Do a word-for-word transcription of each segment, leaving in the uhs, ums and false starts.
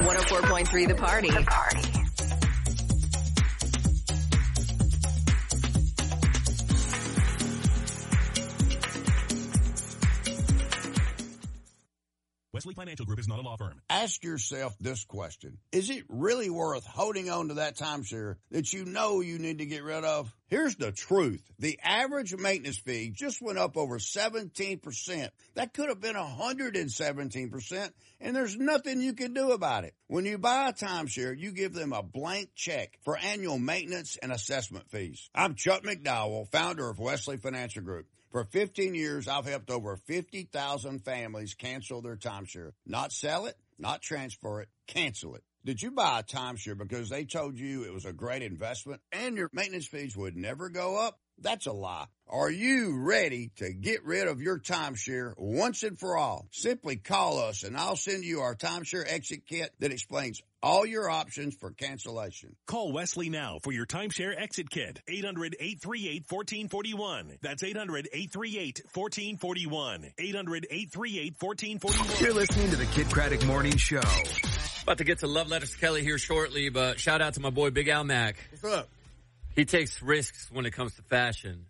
one oh four point three The Party. The Party. Wesley Financial Group is not a law firm. Ask yourself this question. Is it really worth holding on to that timeshare that you know you need to get rid of? Here's the truth. The average maintenance fee just went up over seventeen percent. That could have been one hundred seventeen percent, and there's nothing you can do about it. When you buy a timeshare, you give them a blank check for annual maintenance and assessment fees. I'm Chuck McDowell, founder of Wesley Financial Group. For fifteen years, I've helped over fifty thousand families cancel their timeshare. Not sell it, not transfer it, cancel it. Did you buy a timeshare because they told you it was a great investment and your maintenance fees would never go up? That's a lie. Are you ready to get rid of your timeshare once and for all? Simply call us and I'll send you our timeshare exit kit that explains all your options for cancellation. Call Wesley now for your timeshare exit kit. eight hundred, eight three eight, one four four one. That's eight hundred, eight three eight, one four four one. eight hundred, eight three eight, one four four one. You're listening to the Kid Craddock Morning Show. About to get to Love Letters to Kelly here shortly, but shout out to my boy Big Al Mack. What's up? He takes risks when it comes to fashion.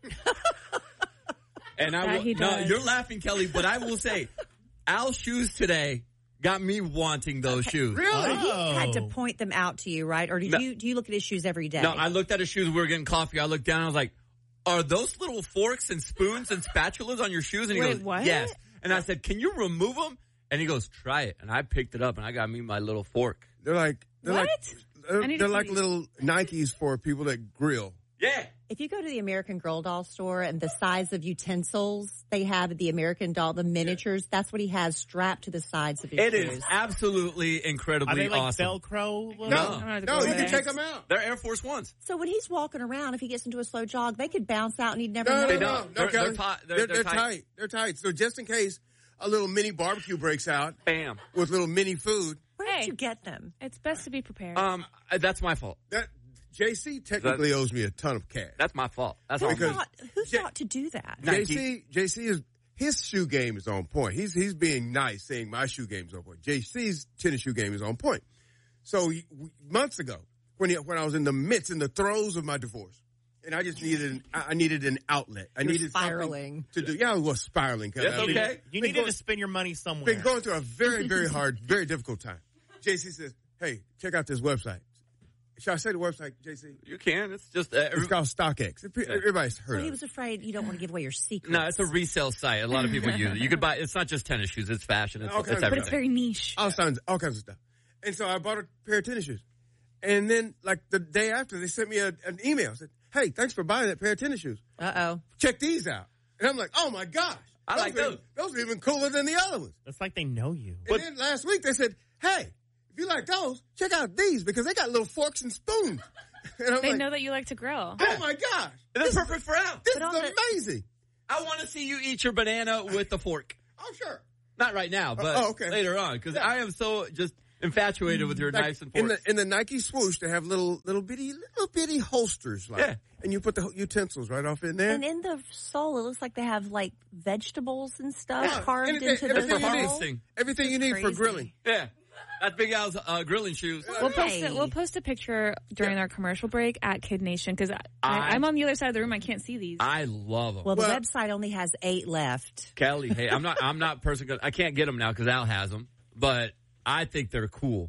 And I That will, he no, does. you're laughing, Kelly, but I will say, Al's shoes today got me wanting those shoes. Really? He had to point them out to you, right? Or did No. you do you look at his shoes every day? No, I looked at his shoes. We were getting coffee. I looked down. I was like, "Are those little forks and spoons and spatulas on your shoes?" And he Wait, goes, what? "Yes." And I said, "Can you remove them?" And he goes, "Try it." And I picked it up and I got me my little fork. They're like they're What? like I they're, need they're to like see. little Nikes for people that grill. Yeah. If you go to the American Girl doll store and the size of utensils they have at the American doll, the miniatures, that's what he has strapped to the sides of his It shoes. is absolutely Are incredibly they like awesome. Velcro? No. I'm gonna have to No, go you there. can take them out. They're Air Force Ones. So when he's walking around, if he gets into a slow jog, they could bounce out and he'd never No, know. no, They no, don't. no, They're- Kelly. they're ti- they're- They're, they're they're tight. tight. They're tight. So just in case a little mini barbecue breaks out Bam. with little mini food, Where did Hey. you get them? It's best to be prepared. Um, that's my fault. that J C technically owes me a ton of cash. That's my fault. That's Who all. Because- thought, who J- thought to do that? Nike. J C J C is his shoe game is on point. He's he's being nice, saying my shoe game is on point. J C's tennis shoe game is on point. So we- months ago, when he, when I was in the midst, in the throes of my divorce, and I just needed an, I I needed an outlet. I You're needed spiraling. something to do. Yeah, I was spiraling. 'Cause That's I've been- okay. You been needed going- to spend your money somewhere. Been going through a very very hard, very difficult time. J C says, "Hey, check out this website." Should I say the website, J C? You can. It's just uh, It's called StockX. Everybody's heard So of he it. was afraid you don't want to give away your secrets. no. It's a resale site. A lot of people use it. You could buy. It's not just tennis shoes. It's fashion. It's, All it's kinds of- everything. but it's very niche. all kinds, all kinds of stuff. And so I bought a pair of tennis shoes. And then, like, the day after, they sent me a, an email. Said, "Hey, thanks for buying that pair of tennis shoes. Uh-oh. Check these out." And I'm like, "Oh, my gosh. I like are- those. Those are even cooler than the other ones." It's like they know you. And then last week, they said, "Hey, if you like those, check out these because they got little forks and spoons." And I'm They like, know that you like to grill. "Oh, my gosh. It's perfect for Al. This But is on the- amazing." I want to see you eat your banana with a fork. Oh, sure. Not right now, but oh, okay. later on, because I am so just infatuated with your Like, knives and in forks. the in the Nike swoosh, they have little little bitty little bitty holsters, like, Yeah. and you put the utensils right off in there. And in the sole, it looks like they have like vegetables and stuff Yeah, carved anything- into the everything you need. sole. harvesting. Everything you need for Crazy. grilling. Yeah, that's Big Al's uh, grilling shoes. We'll post Hey. it. We'll post a picture during our commercial break at Kid Nation because I- I'm on the other side of the room. I can't see these. I love them. Well, the Well- website only has eight left. Kelly, hey, I'm not. I'm not person. I can't get them now because Al has them, but I think they're cool.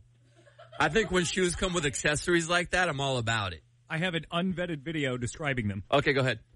I think when shoes come with accessories like that, I'm all about it. I have an unvetted video describing them. Okay, go ahead.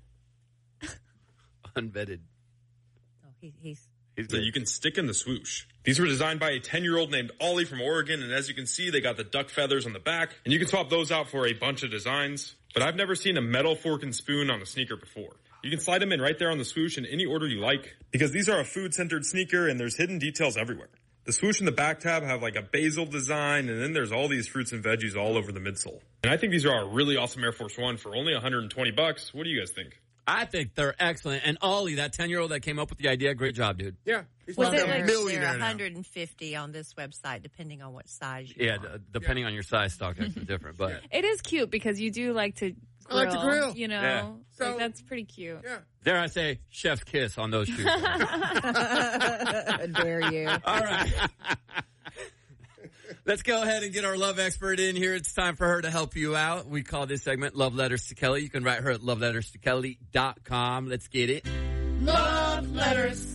Unvetted. Oh, he, he's He's that you can stick in the swoosh. These were designed by a ten-year-old named Ollie from Oregon, and as you can see, they got the duck feathers on the back, and you can swap those out for a bunch of designs. But I've never seen a metal fork and spoon on a sneaker before. You can slide them in right there on the swoosh in any order you like, because these are a food-centered sneaker, and there's hidden details everywhere. The swoosh and the back tab have like a basil design, and then there's all these fruits and veggies all over the midsole. And I think these are a really awesome Air Force One for only one hundred twenty bucks. What do you guys think? I think they're excellent. And Ollie, that ten-year-old that came up with the idea, great job, dude. Yeah. He's well, probably they're, a millionaire they're now. one hundred fifty on this website, depending on what size you Yeah, want. d- depending on your size, StockX is different. But It is cute because you do like to grill. I like to grill. You know, Yeah. Like, So- that's pretty cute. Yeah. dare I say, chef's kiss on those shoes. Dare you? All right. Let's go ahead and get our love expert in here. It's time for her to help you out. We call this segment Love Letters to Kelly. You can write her at love letters to kelly dot com. Let's get it. Love letters.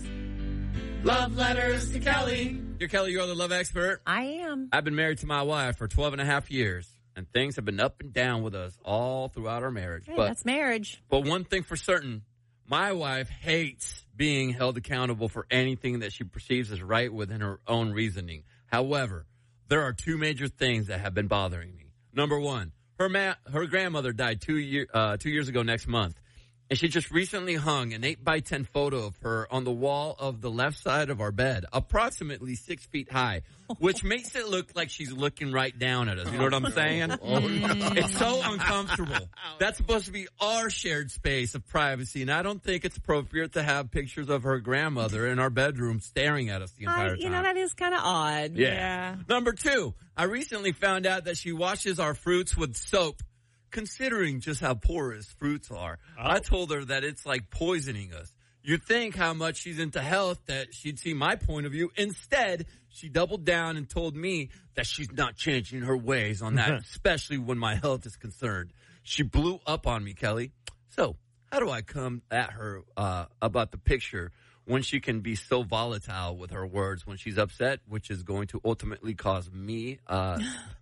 Love letters to Kelly. Dear Kelly, you're the love expert. I am. I've been married to my wife for twelve and a half years, and things have been up and down with us all throughout our marriage. Hey, but, that's marriage. But one thing for certain, my wife hates being held accountable for anything that she perceives as right within her own reasoning. However, there are two major things that have been bothering me. Number one, her ma- her grandmother died two, year, uh, two years ago next month, and she just recently hung an eight by ten photo of her on the wall of the left side of our bed, approximately six feet high, which makes it look like she's looking right down at us. You know what I'm saying? Oh, no. It's so uncomfortable. That's supposed to be our shared space of privacy, and I don't think it's appropriate to have pictures of her grandmother in our bedroom staring at us the entire I, time. you know, that is kind of odd. Yeah. yeah. Number two, I recently found out that she washes our fruits with soap. Considering just how porous fruits are, oh. I told her that it's like poisoning us. You'd think how much she's into health that she'd see my point of view. Instead, she doubled down and told me that she's not changing her ways on that, especially when my health is concerned. She blew up on me, Kelly. So how do I come at her uh, about the picture when she can be so volatile with her words when she's upset, which is going to ultimately cause me uh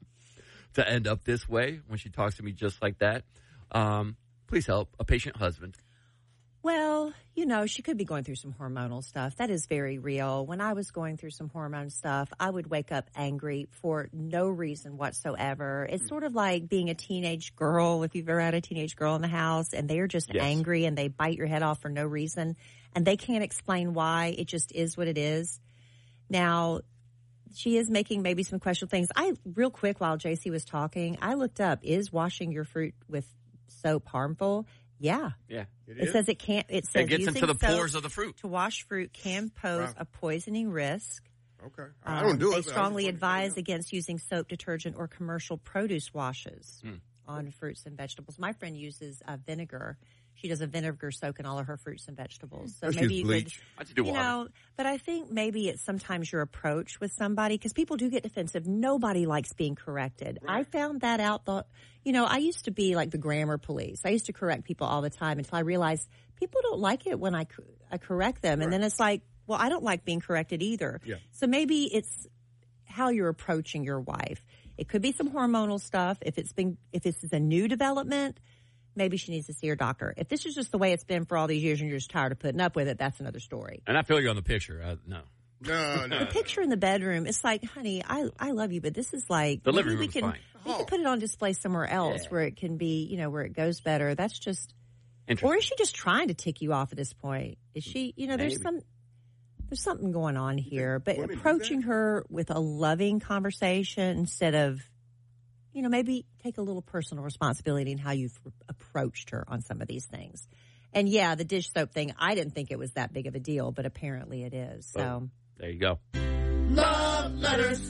to end up this way when she talks to me just like that? Um, please help. A patient husband. Well, you know, she could be going through some hormonal stuff. That is very real. When I was going through some hormone stuff, I would wake up angry for no reason whatsoever. It's sort of like being a teenage girl, if you've ever had a teenage girl in the house, and they're just yes. angry and they bite your head off for no reason, and they can't explain why. It just is what it is. Now, she is making maybe some questionable things. I, real quick, while J C was talking, I looked up, is washing your fruit with soap harmful? Yeah. Yeah. It, it says it can't, it says it gets using into the soap pores of the fruit. to wash fruit can pose Wow. a poisoning risk. Okay. I Um, don't do they it. but I strongly just wanted to advise against using soap, detergent, or commercial produce washes Mm. on fruits and vegetables. My friend uses uh, vinegar. She does a vinegar soak in all of her fruits and vegetables. So Let's maybe use you bleach. could, I have to do you water. know, but I think maybe it's sometimes your approach with somebody, because people do get defensive. Nobody likes being corrected. I found that out. Thought, you know, I used to be like the grammar police. I used to correct people all the time until I realized people don't like it when I, co- I correct them. And then it's like, well, I don't like being corrected either. Yeah. So maybe it's how you're approaching your wife. It could be some hormonal stuff. If it's been, if this is a new development, maybe she needs to see her doctor. If this is just the way it's been for all these years and you're just tired of putting up with it, that's another story. And I feel you on the picture. I, no. No, no. The picture in the bedroom, it's like, honey, I, I love you, but this is like, The maybe living we room's can, fine. we can put it on display somewhere else Yeah. where it can be, you know, where it goes better. That's just, Interesting. or is she just trying to tick you off at this point? Is she, you know, there's Maybe. some, there's something going on here, but women do approaching her with a loving conversation instead of, you know, maybe take a little personal responsibility in how you've approached her on some of these things. And yeah, the dish soap thing, I didn't think it was that big of a deal, but apparently it is. So Oh, there you go. Love letters.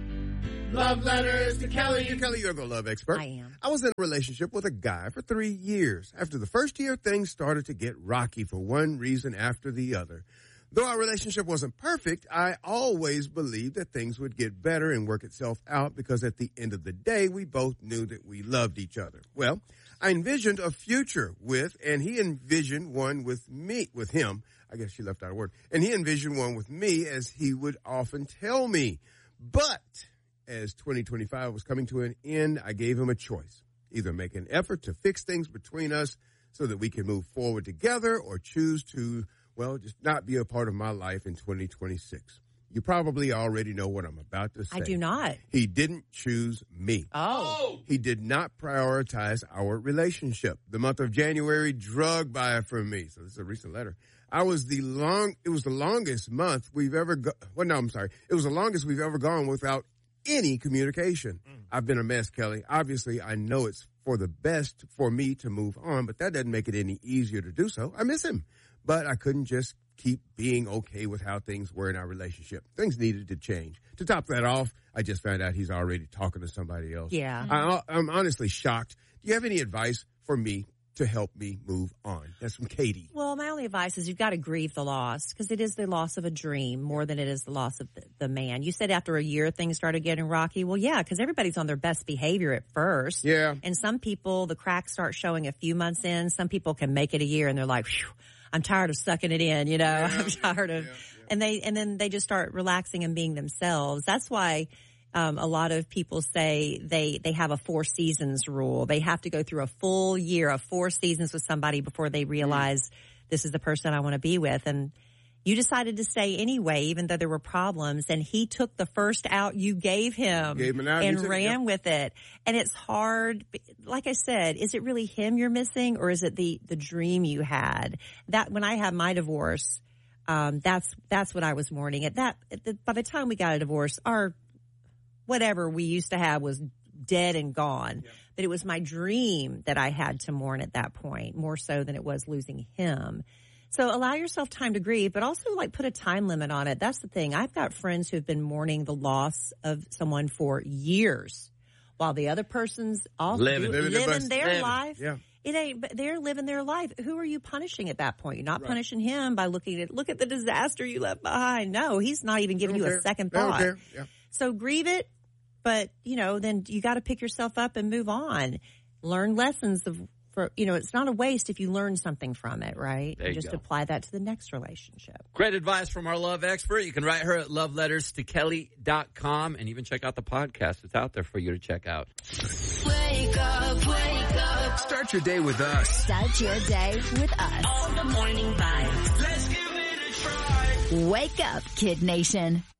Love letters to Kelly. Kelly, you're the love expert. I am. I was in a relationship with a guy for three years. After the first year, things started to get rocky for one reason after the other. Though our relationship wasn't perfect, I always believed that things would get better and work itself out because at the end of the day, we both knew that we loved each other. Well, I envisioned a future with, and he envisioned one with me, with him. I guess she left out a word. And he envisioned one with me, as he would often tell me. But as twenty twenty-five was coming to an end, I gave him a choice. Either make an effort to fix things between us so that we can move forward together, or choose to, well, just not be a part of my life in twenty twenty-six. You probably already know what I'm about to say. I do not. He didn't choose me. Oh. He did not prioritize our relationship. The month of January drug by from me. So this is a recent letter. I was the long, it was the longest month we've ever, go, well, no, I'm sorry. It was the longest we've ever gone without any communication. Mm. I've been a mess, Kelly. Obviously, I know it's for the best for me to move on, but that doesn't make it any easier to do so. I miss him, but I couldn't just keep being okay with how things were in our relationship. Things needed to change. To top that off, I just found out he's already talking to somebody else. Yeah. I, I'm honestly shocked. Do you have any advice for me to help me move on. That's from Katie. Well, my only advice is you've got to grieve the loss because it is the loss of a dream more than it is the loss of the, the man. You said after a year things started getting rocky. Well, yeah, because everybody's on their best behavior at first. Yeah. And some people, the cracks start showing a few months in. Some people can make it a year and they're like, phew, I'm tired of sucking it in, you know, yeah, I'm tired of, yeah, yeah. and they, and then they just start relaxing and being themselves. That's why Um, a lot of people say they, they have a four seasons rule. They have to go through a full year of four seasons with somebody before they realize mm. this is the person I want to be with. And you decided to stay anyway, even though there were problems. And he took the first out you gave him, gave him out, and took, ran yep. with it. And it's hard. Like I said, is it really him you're missing or is it the, the dream you had? That when I had my divorce, um, that's, that's what I was mourning. At that, at the, by the time we got a divorce, our whatever we used to have was dead and gone. Yeah. But it was my dream that I had to mourn at that point, more so than it was losing him. So allow yourself time to grieve, but also like put a time limit on it. That's the thing. I've got friends who've been mourning the loss of someone for years while the other person's off living, do, living, living their living. life. Yeah. It ain't, but they're living their life. Who are you punishing at that point? You're not right. punishing him by looking at, look at the disaster you left behind. No, he's not even giving you care. a second They don't thought. care. Yeah. So grieve it. But, you know, then you got to pick yourself up and move on. Learn lessons of, for, you know, it's not a waste if you learn something from it, right? There and you just go. apply that to the next relationship. Great advice from our love expert. You can write her at love letters to kelly dot com and even check out the podcast. It's out there for you to check out. Wake up, wake up. Start your day with us. Start your day with us. On the Morning Vibe. Let's give it a try. Wake up, Kid Nation.